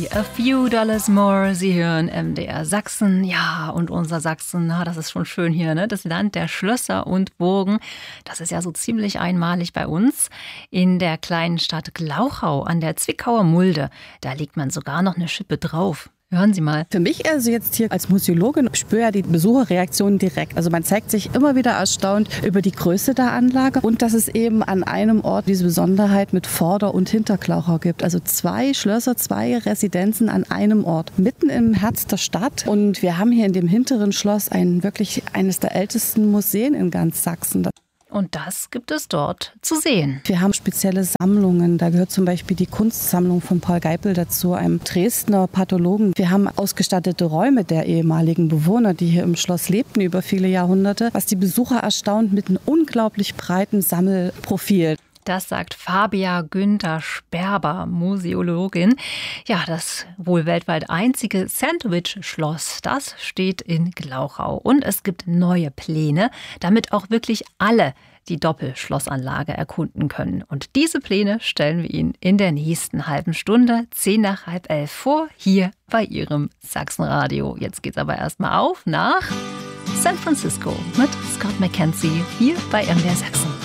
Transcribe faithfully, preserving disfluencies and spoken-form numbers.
Mackenzie, A Few Dollars More. Sie hören M D R Sachsen. Ja, und unser Sachsen, na, das ist schon schön hier, ne? Das Land der Schlösser und Burgen. Das ist ja so ziemlich einmalig bei uns. In der kleinen Stadt Glauchau an der Zwickauer Mulde, da legt man sogar noch eine Schippe drauf. Hören Sie mal. Für mich also jetzt hier als Museologin spüre ja die Besucherreaktionen direkt. Also man zeigt sich immer wieder erstaunt über die Größe der Anlage und dass es eben an einem Ort diese Besonderheit mit Vorder- und Hinterglauchau gibt. Also zwei Schlösser, zwei Residenzen an einem Ort, mitten im Herz der Stadt. Und wir haben hier in dem hinteren Schloss ein wirklich eines der ältesten Museen in ganz Sachsen. Und das gibt es dort zu sehen. Wir haben spezielle Sammlungen. Da gehört zum Beispiel die Kunstsammlung von Paul Geipel dazu, einem Dresdner Pathologen. Wir haben ausgestattete Räume der ehemaligen Bewohner, die hier im Schloss lebten über viele Jahrhunderte, was die Besucher erstaunt mit einem unglaublich breiten Sammelprofil. Das sagt Fabia Günther Sperber, Museologin. Ja, das wohl weltweit einzige Sandwich-Schloss, das steht in Glauchau. Und es gibt neue Pläne, damit auch wirklich alle die Doppelschlossanlage erkunden können. Und diese Pläne stellen wir Ihnen in der nächsten halben Stunde, zehn nach halb elf vor, hier bei Ihrem Sachsenradio. Jetzt geht's aber erstmal auf nach San Francisco mit Scott Mackenzie hier bei M D R Sachsen.